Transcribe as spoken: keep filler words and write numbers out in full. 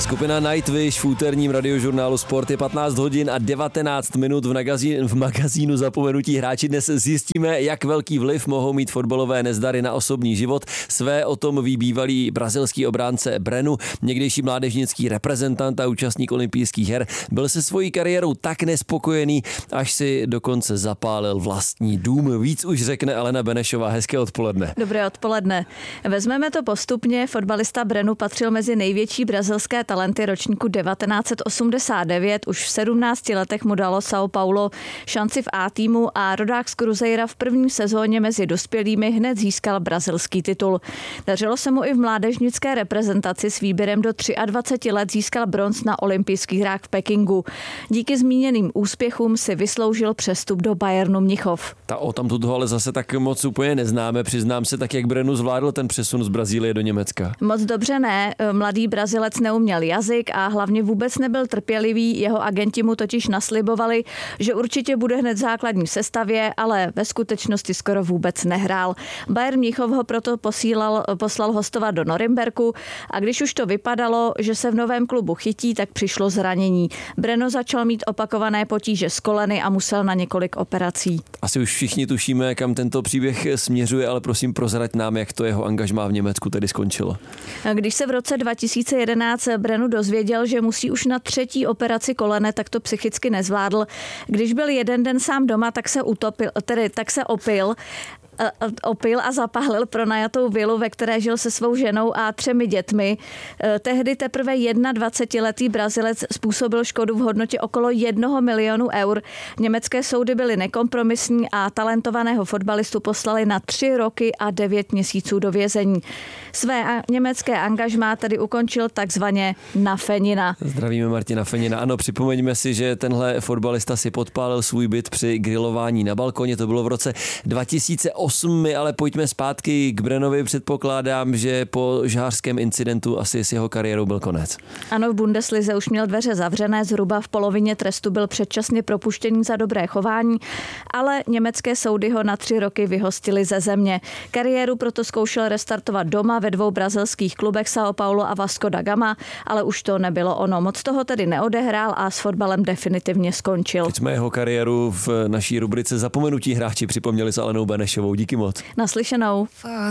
Skupina Nightwish v úterním radiožurnálu Sport je patnáct hodin a devatenáct minut v, magazín, v magazínu Zapomenutí hráči. Dnes zjistíme, jak velký vliv mohou mít fotbalové nezdary na osobní život. Své o tom ví bývalý brazilský obránce Brenu, někdejší mládežnický reprezentant a účastník olympijských her. Byl se svojí kariérou tak nespokojený, až si dokonce zapálil vlastní dům. Víc už řekne Alena Benešová. Hezké odpoledne. Dobré odpoledne. Vezmeme to postupně. Fotbalista Brenu patřil mezi největší brazilské talenty ročníku devatenáct set osmdesát devět. Už v sedmnácti letech mu dalo São Paulo šanci v A týmu a rodák z Cruzeira v první sezóně mezi dospělými hned získal brazilský titul. Dařilo se mu i v mládežnické reprezentaci. S výběrem do dvaceti tří let získal bronz na olympijských hrách v Pekingu. Díky zmíněným úspěchům si vysloužil přestup do Bayernu Mnichov. Ta o tam toho ale zase tak moc úplně neznáme. Přiznám se, tak jak Brenu zvládl ten přesun z Brazílie do Německa. Moc dobře ne. Mladý Brazilec neuměl jazyk a hlavně vůbec nebyl trpělivý. Jeho agenti mu totiž naslibovali, že určitě bude hned v základní sestavě, ale ve skutečnosti skoro vůbec nehrál. Bayern Mnichov ho proto posílal, poslal hostovat do Norimberku a když už to vypadalo, že se v novém klubu chytí, tak přišlo zranění. Breno začal mít opakované potíže s koleny a musel na několik operací. Asi už všichni tušíme, kam tento příběh směřuje, ale prosím prozrať nám, jak to jeho angažmá v Německu tedy skončilo. Když se v roce dva tisíce jedenáct Brenu dozvěděl, že musí už na třetí operaci kolene, tak to psychicky nezvládl. Když byl jeden den sám doma, tak se utopil, tedy tak se opil. opil a zapálil pronajatou vilu, ve které žil se svou ženou a třemi dětmi. Tehdy teprve dvacetiletý Brazilec způsobil škodu v hodnotě okolo jednoho milionu eur. Německé soudy byly nekompromisní a talentovaného fotbalistu poslali na tři roky a devět měsíců do vězení. Své německé angažmá tedy ukončil takzvaně na Fenina. Zdravíme Martina Fenina. Ano, připomeňme si, že tenhle fotbalista si podpálil svůj byt při grilování na balkoně. To bylo v roce dva tisíce osm, ale pojďme zpátky k Brenovi. Předpokládám, že po žhářském incidentu asi s jeho kariérou byl konec. Ano, v Bundeslize už měl dveře zavřené, zhruba v polovině trestu byl předčasně propuštěný za dobré chování, ale německé soudy ho na tři roky vyhostily ze země. Kariéru proto zkoušel restartovat doma ve dvou brazilských klubech São Paulo a Vasco da Gama, ale už to nebylo ono. Moc toho tedy neodehrál a s fotbalem definitivně skončil. Teď jsme jeho kariéru v naší rubrice Zapomenutí hráči připomněli s Alenou Benešovou. Díky moc. Naslyšenou.